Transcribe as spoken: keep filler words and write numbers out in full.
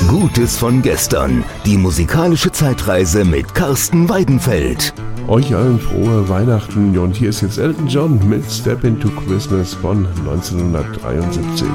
Gutes von gestern. Die musikalische Zeitreise mit Carsten Weidenfeld. Euch allen frohe Weihnachten und hier ist jetzt Elton John mit Step into Christmas von neunzehnhundertdreiundsiebzig.